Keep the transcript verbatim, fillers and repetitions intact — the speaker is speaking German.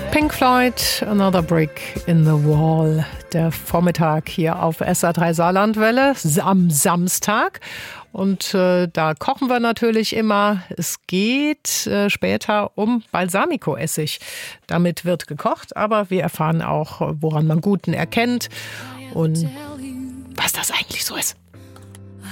Pink Floyd, Another Brick in the Wall. Der Vormittag hier auf S R drei Saarlandwelle am Samstag. Und äh, da kochen wir natürlich immer. Es geht äh, später um Balsamico-Essig. Damit wird gekocht, aber wir erfahren auch, woran man guten erkennt und was das eigentlich so ist.